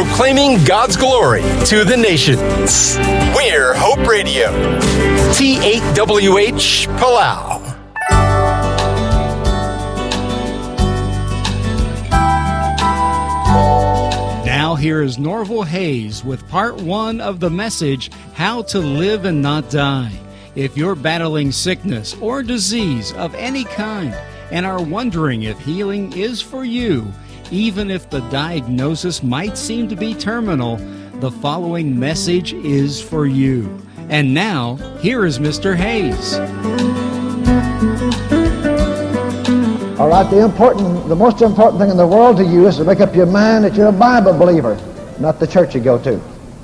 proclaiming God's glory to the nations. We're Hope Radio. T8WH Palau. Now here is Norval Hayes with part 1 of the message, How to Live and Not Die. If you're battling sickness or disease of any kind and are wondering if healing is for you, even if the diagnosis might seem to be terminal, the following message is for you. And now, here is Mr. Hayes. All right, the most important thing in the world to you is to make up your mind that you're a Bible believer, not the church you go to.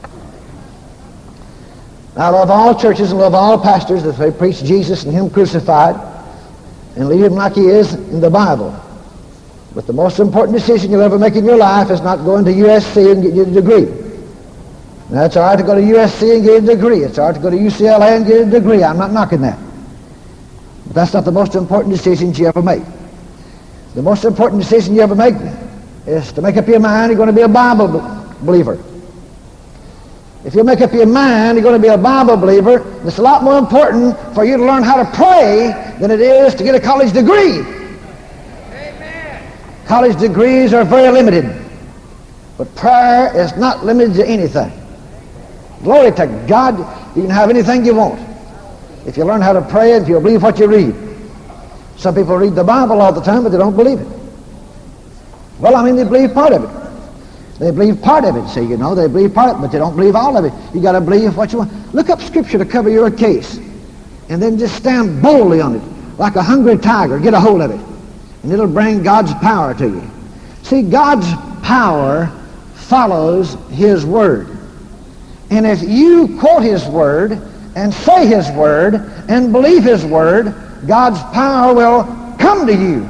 I love all churches and love all pastors that they preach Jesus and Him crucified and leave Him like He is in the Bible. But the most important decision you'll ever make in your life is not going to USC and getting you a degree. Now, it's all right to go to USC and get a degree. It's all right to go to UCLA and get a degree. I'm not knocking that. But that's not the most important decision you ever make. The most important decision you ever make is to make up your mind you're going to be a Bible believer. If you make up your mind you're going to be a Bible believer, it's a lot more important for you to learn how to pray than it is to get a college degree. Amen. College degrees are very limited, but prayer is not limited to anything. Glory to God, you can have anything you want if you learn how to pray and if you believe what you read. Some people read the Bible all the time, but they don't believe it. Well, I mean, they believe part of it. They believe part of it, see, you know. They believe part of it, but they don't believe all of it. You got to believe what you want. Look up Scripture to cover your case, and then just stand boldly on it, like a hungry tiger. Get a hold of it, and it'll bring God's power to you. See, God's power follows His Word. And if you quote His Word and say His Word and believe His Word, God's power will come to you.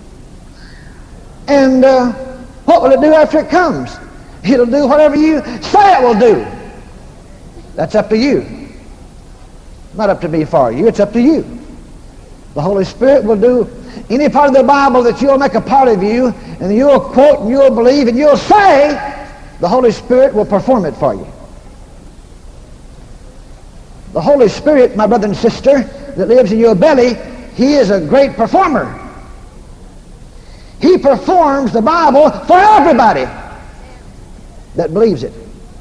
And what will it do after it comes? It'll do whatever you say it will do. That's up to you. Not up to me for you, it's up to you. The Holy Spirit will do any part of the Bible that you'll make a part of you, and you'll quote and you'll believe and you'll say, the Holy Spirit will perform it for you. The Holy Spirit, my brother and sister, that lives in your belly, He is a great performer. He performs the Bible for everybody that believes it.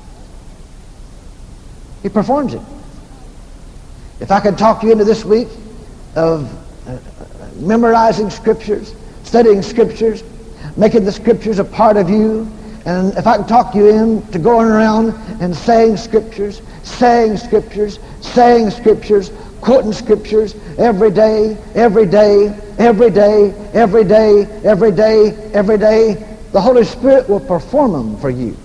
He performs it. If I could talk you into this week of memorizing Scriptures, studying Scriptures, making the Scriptures a part of you, and if I could talk you into going around and saying Scriptures, quoting Scriptures every day, every day, every day, every day, every day, every day, the Holy Spirit will perform them for you.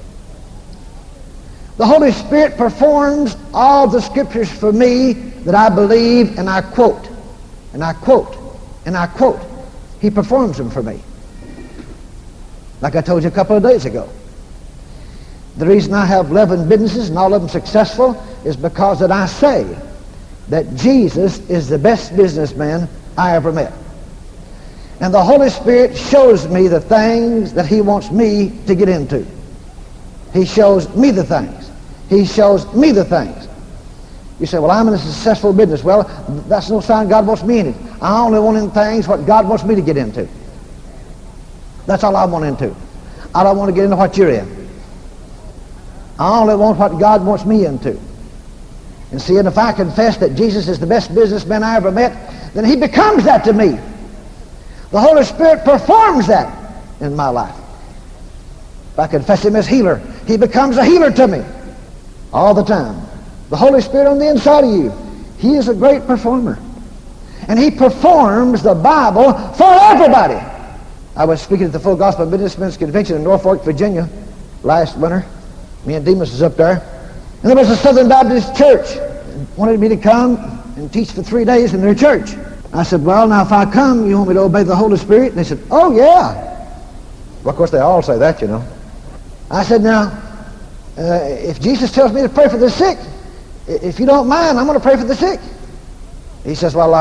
The Holy Spirit performs all the Scriptures for me that I believe and I quote, and I quote, and I quote. He performs them for me. Like I told you a couple of days ago. The reason I have 11 businesses and all of them successful is because that I say that Jesus is the best businessman I ever met. And the Holy Spirit shows me the things that He wants me to get into. He shows me the things. He shows me the things. You say, well, I'm in a successful business. Well, that's no sign God wants me in it. I only want in things what God wants me to get into. That's all I want into. I don't want to get into what you're in. I only want what God wants me into. And see, and if I confess that Jesus is the best businessman I ever met, then He becomes that to me. The Holy Spirit performs that in my life. If I confess Him as healer, He becomes a healer to me all the time. The Holy Spirit on the inside of you, He is a great performer. And He performs the Bible for everybody. I was speaking at the Full Gospel Businessmen's Convention in Norfolk, Virginia last winter. Me and Demas was up there. And there was a Southern Baptist church that wanted me to come and teach for 3 days in their church. I said, well, now if I come, you want me to obey the Holy Spirit? And they said, oh, yeah. Well, of course, they all say that, you know. I said, now, if Jesus tells me to pray for the sick, if you don't mind, I'm going to pray for the sick. He says, well,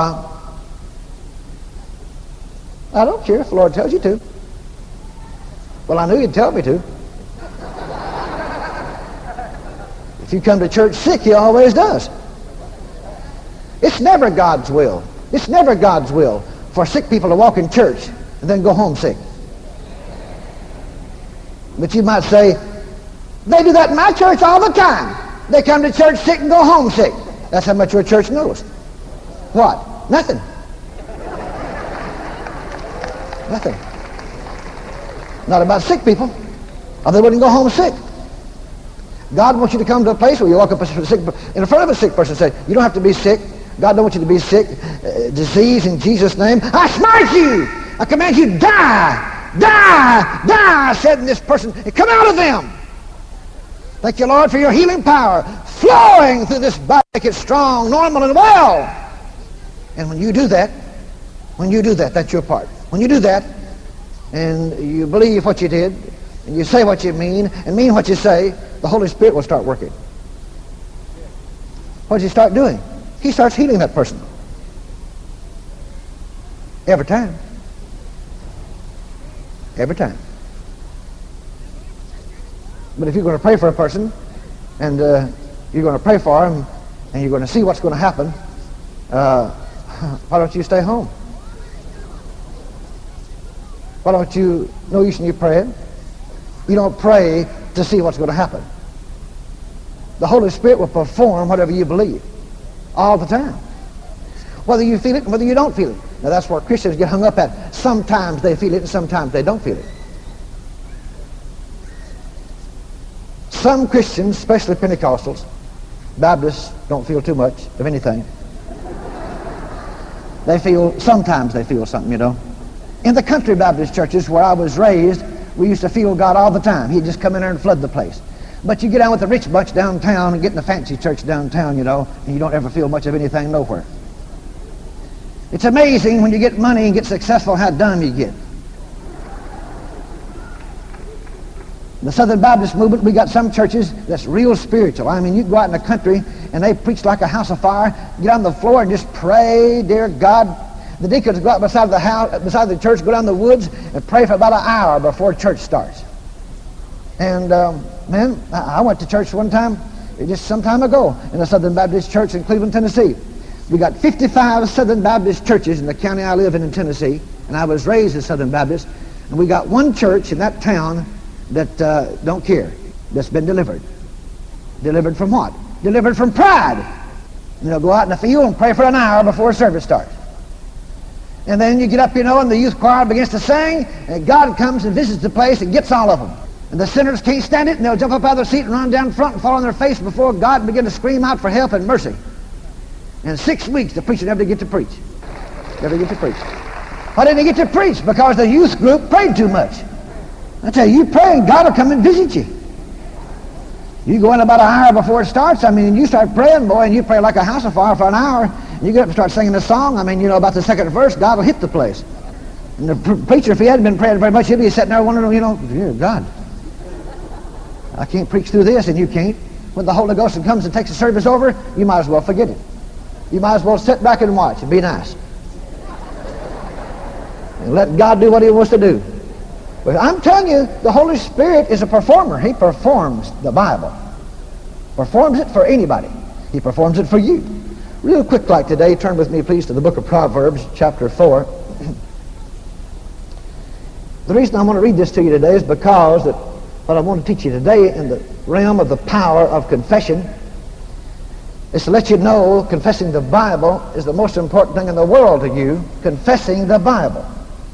I don't care if the Lord tells you to. Well, I knew He'd tell me to. If you come to church sick, he always does. It's never God's will. It's never God's will for sick people to walk in church and then go home sick. But you might say, they do that in my church all the time. They come to church sick and go home sick. That's how much your church knows. What? Nothing. Nothing. Not about sick people, or they wouldn't go home sick. God wants you to come to a place where you walk up in front of a sick person and say, you don't have to be sick. God don't want you to be sick. Disease in Jesus' name. I smite you. I command you, die, die, die, I said in this person. Come out of them. Thank you, Lord, for your healing power flowing through this body. Make it strong, normal, and well. And when you do that, that's your part. When you do that, and you believe what you did, and you say what you mean, and mean what you say, the Holy Spirit will start working. What does he start doing? He starts healing that person. Every time. Every time. But if you're going to pray for a person, and you're going to pray for him, and you're going to see what's going to happen, why don't you stay home? Why don't you, no use in you praying? You don't pray to see what's going to happen. The Holy Spirit will perform whatever you believe all the time. Whether you feel it and whether you don't feel it. Now that's where Christians get hung up at. Sometimes they feel it and sometimes they don't feel it. Some Christians, especially Pentecostals, Baptists don't feel too much of anything. Sometimes they feel something, you know. In the country Baptist churches where I was raised, we used to feel God all the time. He'd just come in there and flood the place. But you get out with the rich bunch downtown and get in the fancy church downtown, you know, and you don't ever feel much of anything nowhere. It's amazing when you get money and get successful how dumb you get. The Southern Baptist movement, we got some churches that's real spiritual. I mean, you go out in the country and they preach like a house of fire. Get on the floor and just pray, dear God. The deacons go out beside the house, beside the church, go down the woods and pray for about an hour before church starts. And man, I went to church one time, just some time ago, in a Southern Baptist church in Cleveland, Tennessee. We got 55 Southern Baptist churches in the county I live in Tennessee, and I was raised as Southern Baptist. And we got one church in that town that don't care, that's been delivered. Delivered from what? Delivered from pride. You know, go out in the field and pray for an hour before service starts. And then you get up, you know, and the youth choir begins to sing, and God comes and visits the place and gets all of them. And the sinners can't stand it, and they'll jump up out of their seat and run down front and fall on their face before God and begin to scream out for help and mercy. In 6 weeks, the preacher never get to preach. Never get to preach. Why didn't he get to preach? Because the youth group prayed too much. I tell you, you pray and God will come and visit you. You go in about an hour before it starts, I mean, you start praying, boy, and you pray like a house of fire for an hour. You get up and start singing a song. I mean, you know, about the second verse, God will hit the place. And the preacher, if he hadn't been praying very much, he'd be sitting there wondering, you know, dear God, I can't preach through this, and you can't. When the Holy Ghost comes and takes the service over, you might as well forget it. You might as well sit back and watch and be nice. And let God do what he wants to do. But I'm telling you, the Holy Spirit is a performer. He performs the Bible. Performs it for anybody. He performs it for you. Real quick like today, turn with me please to the book of Proverbs, chapter 4. The reason I want to read this to you today is because that what I want to teach you today in the realm of the power of confession is to let you know confessing the Bible is the most important thing in the world to you, confessing the Bible.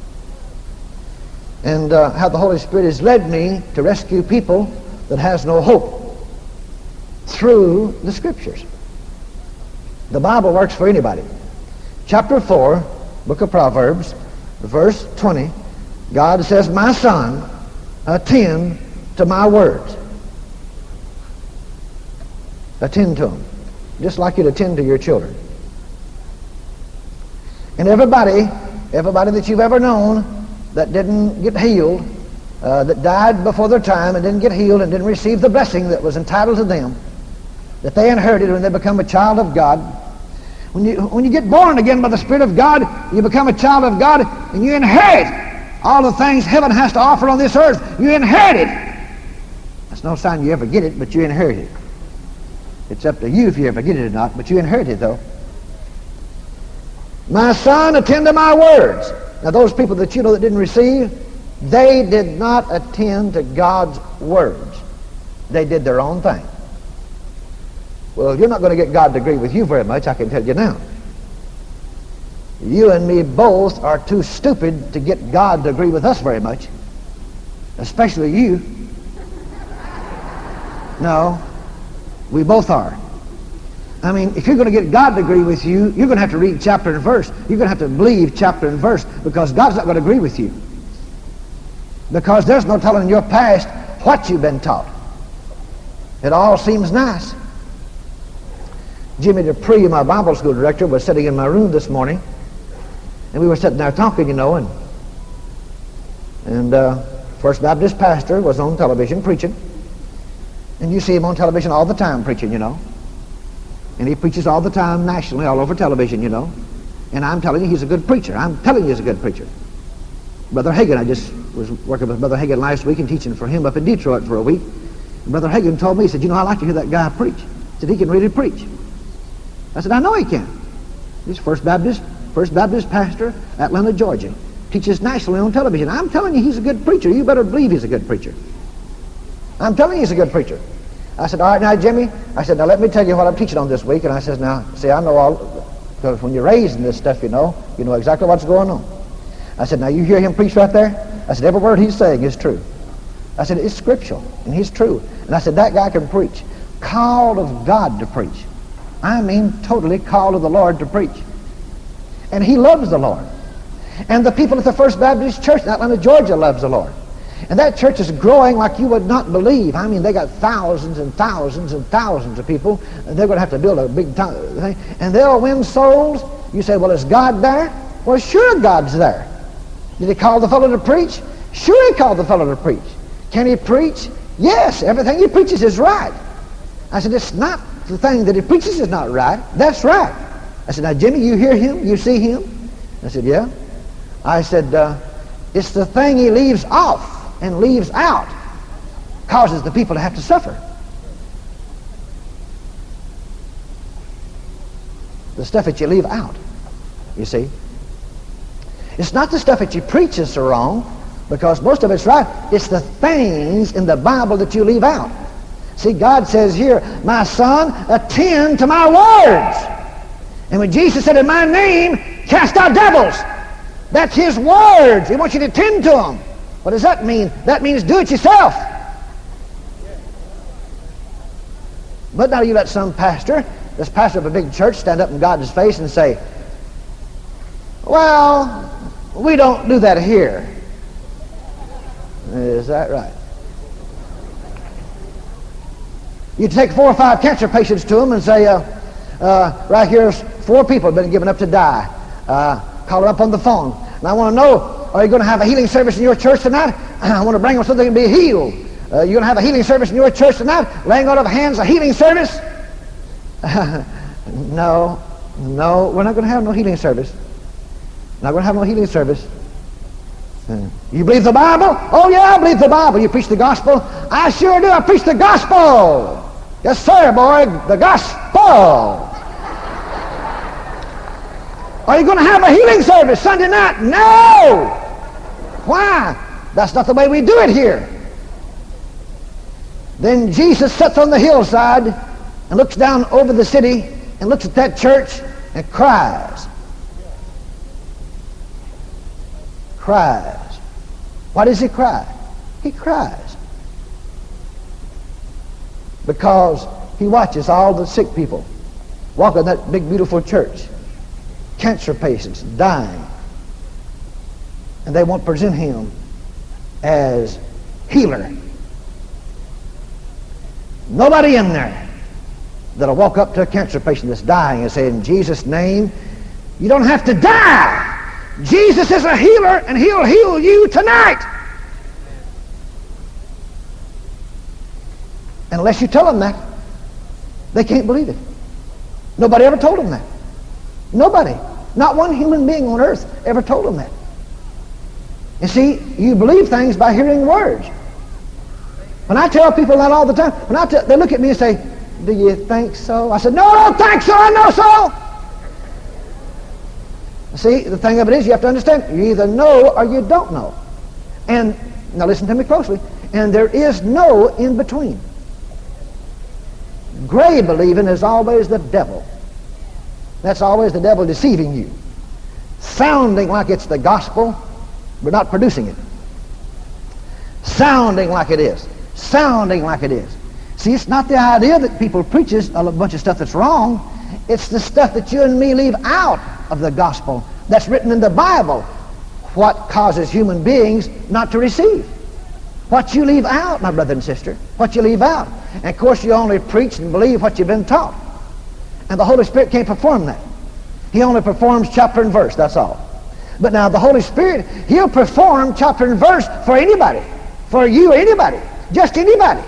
And how the Holy Spirit has led me to rescue people that has no hope through the Scriptures. The Bible works for anybody. Chapter 4, book of Proverbs, verse 20, God says, my son, attend to my words. Attend to them. Just like you'd attend to your children. And everybody that you've ever known that didn't get healed, that died before their time and didn't get healed and didn't receive the blessing that was entitled to them, that they inherited when they become a child of God. When you get born again by the Spirit of God, you become a child of God and you inherit all the things heaven has to offer on this earth. You inherit it. That's no sign you ever get it, but you inherit it. It's up to you if you ever get it or not, but you inherit it though. My son, attend to my words. Now those people that you know that didn't receive, they did not attend to God's words. They did their own thing. Well, you're not going to get God to agree with you very much, I can tell you now. You and me both are too stupid to get God to agree with us very much. Especially you. No, we both are. I mean, if you're going to get God to agree with you, you're going to have to read chapter and verse. You're going to have to believe chapter and verse, because God's not going to agree with you. Because there's no telling in your past what you've been taught. It all seems nice. Jimmy Dupree, my Bible school director, was sitting in my room this morning, and we were sitting there talking, you know, and First Baptist pastor was on television preaching, and you see him on television all the time preaching, you know, and he preaches all the time nationally, all over television, you know, and I'm telling you he's a good preacher. I'm telling you he's a good preacher. Brother Hagin, I just was working with Brother Hagin last week and teaching for him up in Detroit for a week. And Brother Hagin told me, he said, you know, I like to hear that guy preach. He said, he can really preach. I said, I know he can. He's First Baptist pastor, Atlanta, Georgia. Teaches nationally on television. I'm telling you he's a good preacher. You better believe he's a good preacher. I'm telling you he's a good preacher. I said, all right now, Jimmy. I said, now let me tell you what I'm teaching on this week. And I says, now, see, I know all, because when you're raised in this stuff, you know exactly what's going on. I said, now you hear him preach right there? I said, every word he's saying is true. I said, it's scriptural, and he's true. And I said, that guy can preach. Called of God to preach. I mean, totally called of the Lord to preach. And he loves the Lord. And the people at the First Baptist Church in Atlanta, Georgia loves the Lord. And that church is growing like you would not believe. I mean, they got thousands and thousands and thousands of people. And they're going to have to build a big thing. And they'll win souls. You say, well, is God there? Well, sure God's there. Did he call the fellow to preach? Sure he called the fellow to preach. Can he preach? Yes, everything he preaches is right. I said, it's not the thing that he preaches is not right. That's right. I said, now, Jimmy, you hear him? You see him? I said, yeah. I said, it's the thing he leaves off and leaves out causes the people to have to suffer. The stuff that you leave out, you see. It's not the stuff that you preach that's so wrong, because most of it's right. It's the things in the Bible that you leave out. See, God says here, my son, attend to my words. And when Jesus said, in my name, cast out devils, that's his words. He wants you to attend to them. What does that mean? That means do it yourself. But now you let some pastor, this pastor of a big church, stand up in God's face and say, well, we don't do that here. Is that right? You take 4 or 5 cancer patients to them and say, right here's 4 people have been given up to die. Call them up on the phone. And I want to know, are you going to have a healing service in your church tonight? I want to bring them so they can be healed. You're going to have a healing service in your church tonight? Laying on of hands, a healing service? No, we're not going to have no healing service. Not going to have no healing service. You believe the Bible? Oh yeah, I believe the Bible. You preach the gospel? I sure do. I preach the gospel. Yes sir, boy, the gospel. Are you going to have a healing service Sunday night? No. Why? That's not the way we do it here. Then Jesus sits on the hillside and looks down over the city and looks at that church and cries. Cries. Why does he cry? He cries because he watches all the sick people walk in that big beautiful church, cancer patients dying, and they won't present him as healer. Nobody in there that'll walk up to a cancer patient that's dying and say, in Jesus' name, you don't have to die. Jesus is a healer, and he'll heal you tonight. Unless you tell them that, they can't believe it. Nobody ever told them that. Nobody. Not one human being on earth ever told them that. You see, you believe things by hearing words. When I tell people that all the time, they look at me and say, Do you think so? I said, no, I don't think so. I know so. See, the thing of it is, you have to understand, you either know or you don't know. And now listen to me closely. And there is no in between. Gray believing is always the devil. That's always the devil deceiving you, sounding like it's the gospel, but not producing it. Sounding like it is. Sounding like it is. See, it's not the idea that people preaches a bunch of stuff that's wrong. It's the stuff that you and me leave out of the gospel that's written in the Bible. What causes human beings not to receive? What you leave out, my brother and sister. What you leave out. And of course you only preach and believe what you've been taught. And the Holy Spirit can't perform that. He only performs chapter and verse, that's all. But now the Holy Spirit, He'll perform chapter and verse for anybody. For you or anybody. Just anybody.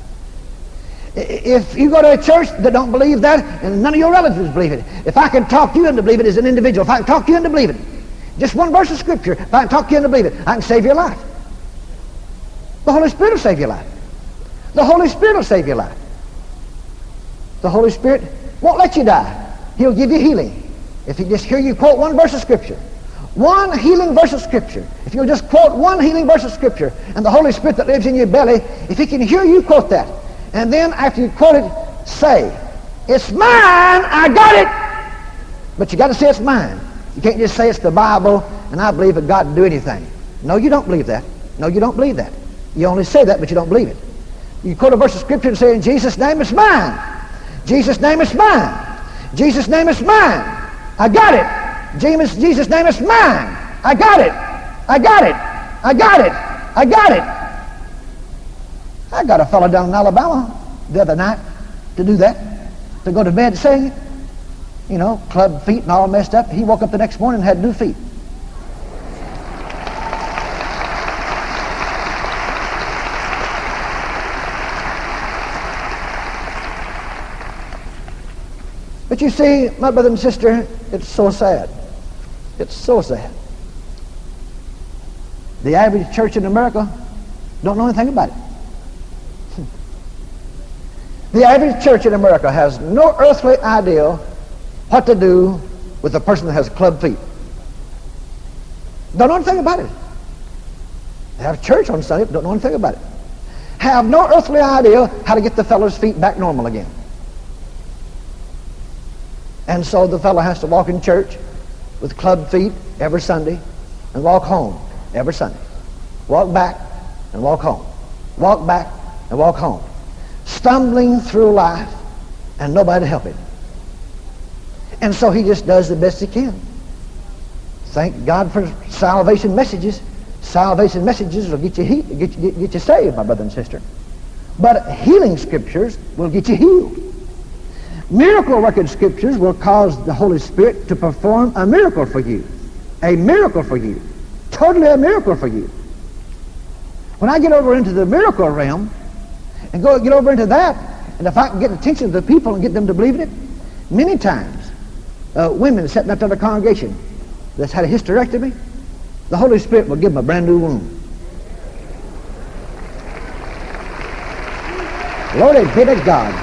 If you go to a church that don't believe that, and none of your relatives believe it, if I can talk you into believe it as an individual, if I can talk you into believe it, just one verse of Scripture, if I can talk you into believe it, I can save your life. The Holy Spirit will save your life. The Holy Spirit will save your life. The Holy Spirit won't let you die. He'll give you healing. If He just hear you quote one verse of Scripture, one healing verse of Scripture, if you'll just quote one healing verse of Scripture, and the Holy Spirit that lives in your belly, if He can hear you quote that, and then after you quote it, say, it's mine, I got it. But you got to say it's mine. You can't just say it's the Bible, and I believe that God can do anything. No, you don't believe that. No, you don't believe that. You only say that, but you don't believe it. You quote a verse of Scripture and say, in Jesus' name it's mine. Jesus' name is mine. Jesus' name is mine. I got it. Jesus' name is mine. I got it. I got it. I got it. I got it. I got a fellow down in Alabama the other night to do that, to go to bed saying, you know, club feet and all messed up. He woke up the next morning and had new feet. But you see, my brother and sister, it's so sad. It's so sad. The average church in America don't know anything about it. The average church in America has no earthly idea what to do with a person that has club feet. Don't know anything about it. They have church on Sunday, but don't know anything about it. Have no earthly idea how to get the fellow's feet back normal again. And so the fellow has to walk in church with club feet every Sunday and walk home every Sunday. Walk back and walk home. Walk back and walk home. Stumbling through life and nobody to help him. And so he just does the best he can. Thank God for salvation messages. Salvation messages will get you saved, my brother and sister. But healing scriptures will get you healed. Miracle working scriptures will cause the Holy Spirit to perform a miracle for you. A miracle for you. Totally a miracle for you. When I get over into the miracle realm and get over into that, and if I can get the attention of the people and get them to believe in it, many times women sitting up to the congregation that's had a hysterectomy, the Holy Spirit will give them a brand new womb. Glory be to God.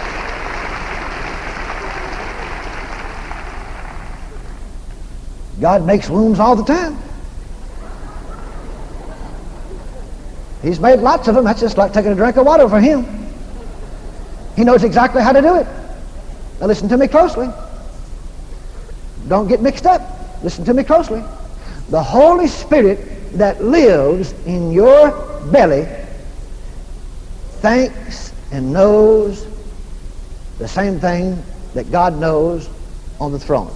God makes wombs all the time. He's made lots of them. That's just like taking a drink of water for Him. He knows exactly how to do it. Now listen to me closely. Don't get mixed up. Listen to me closely. The Holy Spirit that lives in your belly thinks and knows the same thing that God knows on the throne.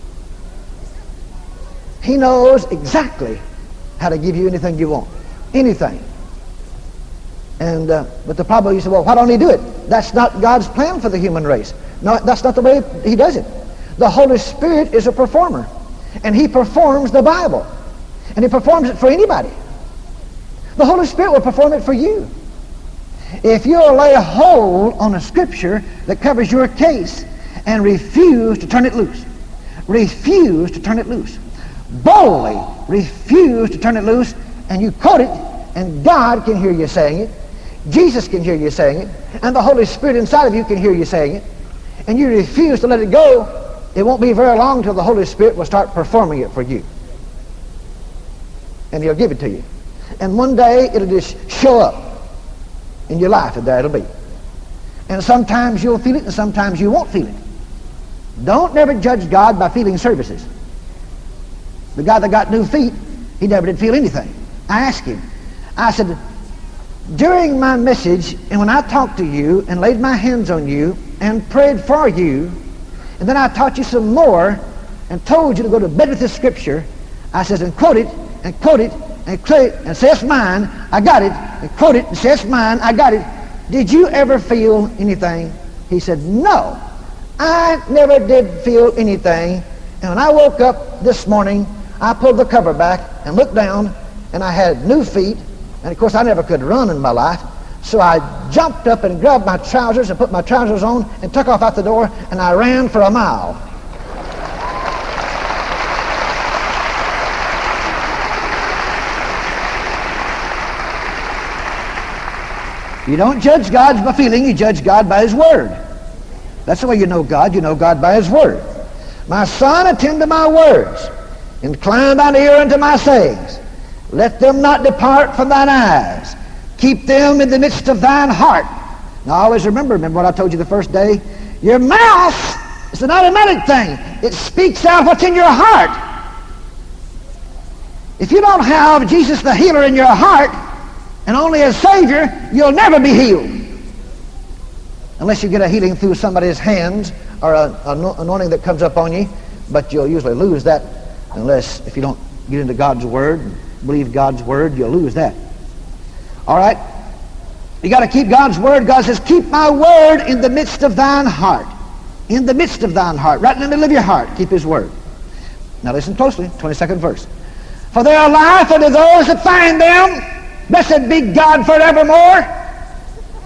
He knows exactly how to give you anything you want. Anything. And but the problem, you say, well, why don't He do it? That's not God's plan for the human race. No, that's not the way He does it. The Holy Spirit is a performer. And He performs the Bible. And He performs it for anybody. The Holy Spirit will perform it for you. If you'll lay a hold on a scripture that covers your case and refuse to turn it loose. Refuse to turn it loose. Boldly refuse to turn it loose, and you quote it, and God can hear you saying it. Jesus can hear you saying it, and the Holy Spirit inside of you can hear you saying it, and you refuse to let it go, it won't be very long till the Holy Spirit will start performing it for you. And He'll give it to you. And one day it'll just show up in your life, and there it'll be. And sometimes you'll feel it, and sometimes you won't feel it. Don't never judge God by feeling services. The guy that got new feet, he never did feel anything. I asked him, I said, during my message, and when I talked to you and laid my hands on you and prayed for you, and then I taught you some more and told you to go to bed with this scripture, I says, and quote it, and quote it, and quote it, and say it's mine, I got it, and quote it, and say it's mine, I got it. Did you ever feel anything? He said, no, I never did feel anything. And when I woke up this morning, I pulled the cover back and looked down, and I had new feet, and of course I never could run in my life, so I jumped up and grabbed my trousers and put my trousers on and took off out the door, and I ran for a mile. You don't judge God by feeling, you judge God by His Word. That's the way you know God by His Word. My son, attend to my words, incline thine ear unto my sayings. Let them not depart from thine eyes. Keep them in the midst of thine heart. Now always remember what I told you the first day. Your mouth is an automatic thing. It speaks out what's in your heart. If you don't have Jesus the healer in your heart, and only as Savior, you'll never be healed. Unless you get a healing through somebody's hands or an anointing that comes up on you, but you'll usually lose that if you don't get into God's Word and believe God's Word, you'll lose that. All right? You got to keep God's Word. God says, keep my Word in the midst of thine heart. In the midst of thine heart. Right in the middle of your heart, keep His Word. Now listen closely, 22nd verse. For they are life unto those that find them. Blessed be God forevermore.